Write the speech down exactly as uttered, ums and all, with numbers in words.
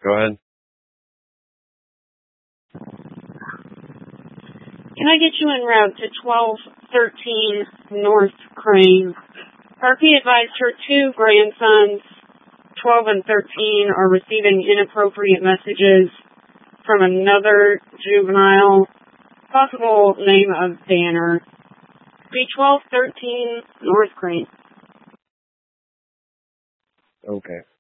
Go ahead. Can I get you en route to twelve thirteen North Crane? Harpy advised her two grandsons, twelve and thirteen, are receiving inappropriate messages from another juvenile, possible name of Danner. Be twelve thirteen North Crane. Okay.